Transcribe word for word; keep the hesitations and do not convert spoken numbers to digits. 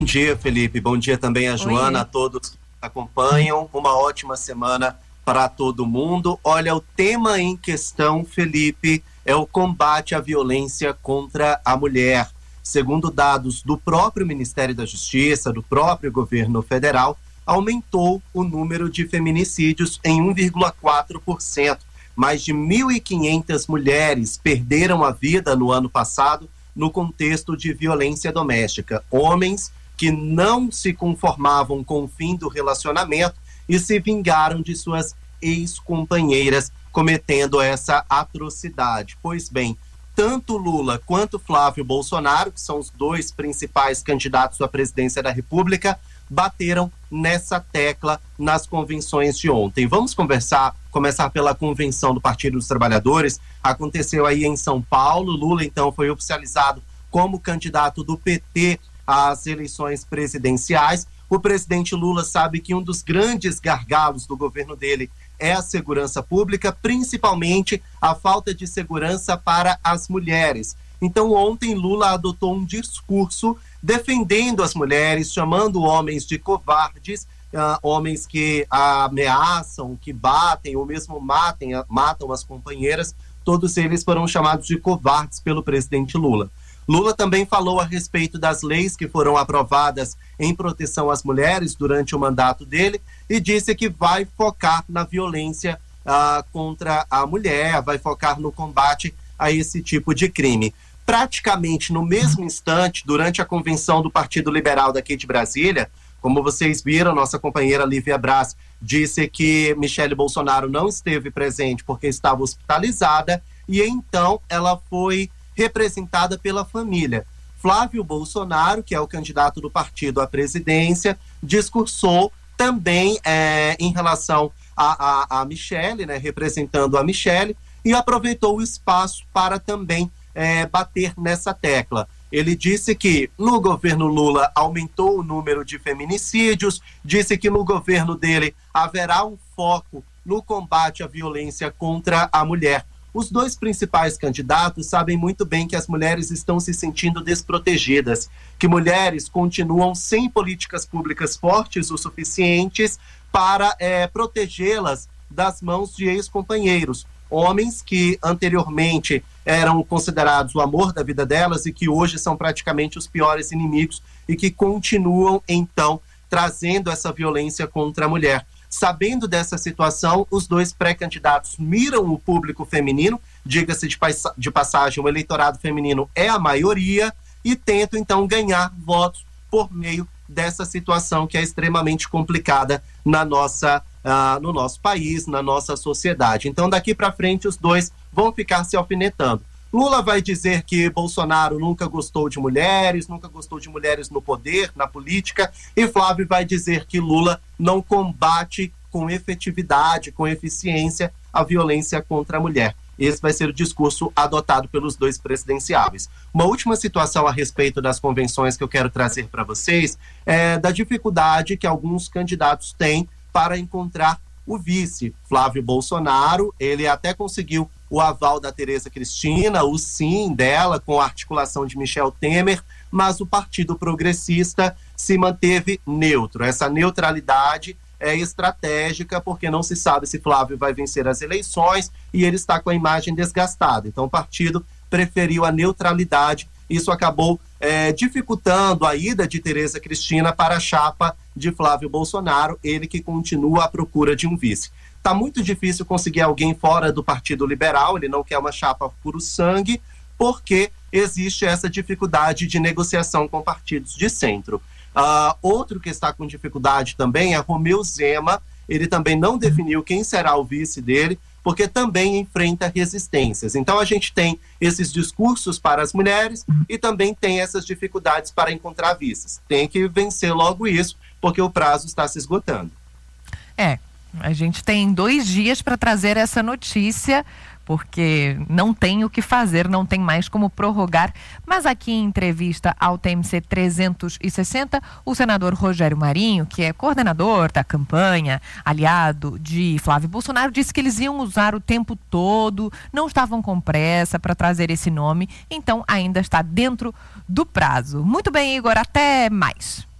Bom dia, Felipe. Bom dia também a Joana, Oi. a todos que acompanham. Uma ótima semana para todo mundo. Olha, o tema em questão, Felipe, é o combate à violência contra a mulher. Segundo dados do próprio Ministério da Justiça, do próprio governo federal, aumentou o número de feminicídios em um vírgula quatro por cento. Mais de mil e quinhentas mulheres perderam a vida no ano passado no contexto de violência doméstica. Homens que não se conformavam com o fim do relacionamento e se vingaram de suas ex-companheiras, cometendo essa atrocidade. Pois bem, tanto Lula quanto Flávio Bolsonaro, que são os dois principais candidatos à presidência da República, bateram nessa tecla nas convenções de ontem. Vamos conversar, começar pela convenção do Partido dos Trabalhadores. Aconteceu aí em São Paulo. Lula, então, foi oficializado como candidato do P T às eleições presidenciais. O presidente Lula sabe que um dos grandes gargalos do governo dele é a segurança pública, principalmente a falta de segurança para as mulheres. Então, ontem, Lula adotou um discurso defendendo as mulheres, chamando homens de covardes, uh, homens que ameaçam, que batem ou mesmo matem, matam as companheiras. Todos eles foram chamados de covardes pelo presidente Lula. Lula também falou a respeito das leis que foram aprovadas em proteção às mulheres durante o mandato dele e disse que vai focar na violência uh, contra a mulher, vai focar no combate a esse tipo de crime. Praticamente no mesmo instante, durante a convenção do Partido Liberal daqui de Brasília, como vocês viram, nossa companheira Lívia Braz disse que Michele Bolsonaro não esteve presente porque estava hospitalizada e então ela foi representada pela família. Flávio Bolsonaro, que é o candidato do partido à presidência, discursou também é, em relação a, a, a Michele, né, representando a Michele, e aproveitou o espaço para também é, bater nessa tecla. Ele disse que no governo Lula aumentou o número de feminicídios, disse que no governo dele haverá um foco no combate à violência contra a mulher. Os dois principais candidatos sabem muito bem que as mulheres estão se sentindo desprotegidas, que mulheres continuam sem políticas públicas fortes o suficientes para é, protegê-las das mãos de ex-companheiros. Homens que anteriormente eram considerados o amor da vida delas e que hoje são praticamente os piores inimigos e que continuam, então, trazendo essa violência contra a mulher. Sabendo dessa situação, os dois pré-candidatos miram o público feminino, diga-se de, de passagem, o eleitorado feminino é a maioria, e tentam, então, ganhar votos por meio dessa situação que é extremamente complicada na nossa, uh, no nosso país, na nossa sociedade. Então, daqui para frente, os dois vão ficar se alfinetando. Lula vai dizer que Bolsonaro nunca gostou de mulheres, nunca gostou de mulheres no poder, na política, e Flávio vai dizer que Lula não combate com efetividade, com eficiência, a violência contra a mulher. Esse vai ser o discurso adotado pelos dois presidenciáveis. Uma última situação a respeito das convenções que eu quero trazer para vocês é da dificuldade que alguns candidatos têm para encontrar o vice. Flávio Bolsonaro, ele até conseguiu o aval da Tereza Cristina, o sim dela, com a articulação de Michel Temer, mas o Partido Progressista se manteve neutro. Essa neutralidade é estratégica porque não se sabe se Flávio vai vencer as eleições e ele está com a imagem desgastada. Então o partido preferiu a neutralidade. Isso acabou é, dificultando a ida de Tereza Cristina para a chapa de Flávio Bolsonaro, ele que continua à procura de um vice. Está muito difícil conseguir alguém fora do Partido Liberal, ele não quer uma chapa puro sangue, porque existe essa dificuldade de negociação com partidos de centro. Uh, outro que está com dificuldade também é Romeu Zema, ele também não definiu quem será o vice dele, porque também enfrenta resistências. Então a gente tem esses discursos para as mulheres e também tem essas dificuldades para encontrar vices. Tem que vencer logo isso, porque o prazo está se esgotando. É, a gente tem dois dias para trazer essa notícia porque não tem o que fazer, não tem mais como prorrogar. Mas aqui em entrevista ao T M C trezentos e sessenta, o senador Rogério Marinho, que é coordenador da campanha, aliado de Flávio Bolsonaro, disse que eles iam usar o tempo todo, não estavam com pressa para trazer esse nome, então ainda está dentro do prazo. Muito bem, Igor, até mais.